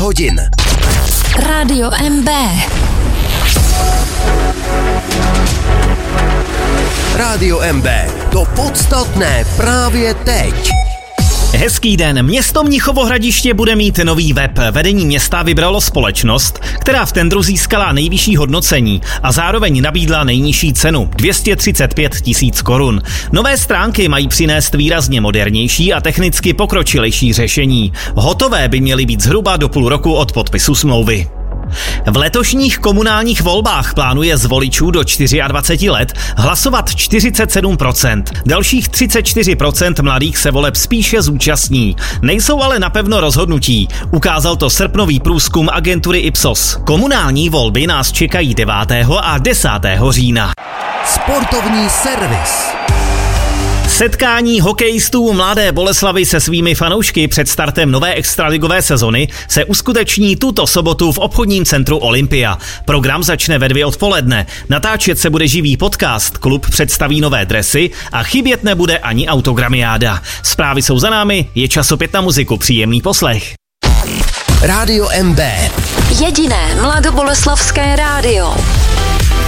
hodin. Rádio MB. Rádio MB. To podstatné právě teď. Hezký den. Město Mnichovo Hradiště bude mít nový web. Vedení města vybralo společnost, která v tendru získala nejvyšší hodnocení a zároveň nabídla nejnižší cenu 235 000 korun. Nové stránky mají přinést výrazně modernější a technicky pokročilejší řešení. Hotové by měly být zhruba do půl roku od podpisu smlouvy. V letošních komunálních volbách plánuje z voličů do 24 let hlasovat 47%. Dalších 34% mladých se voleb spíše zúčastní. Nejsou ale napevno rozhodnutí. Ukázal to srpnový průzkum agentury Ipsos. Komunální volby nás čekají 9. a 10. října. Sportovní servis. Setkání hokejistů Mladé Boleslavi se svými fanoušky před startem nové extraligové sezony se uskuteční tuto sobotu v obchodním centru Olympia. Program začne ve 2 odpoledne. Natáčet se bude živý podcast, klub představí nové dresy a chybět nebude ani autogramiáda. Zprávy jsou za námi, je čas opět na muziku, příjemný poslech. Rádio MB. Jediné mladoboleslavské rádio.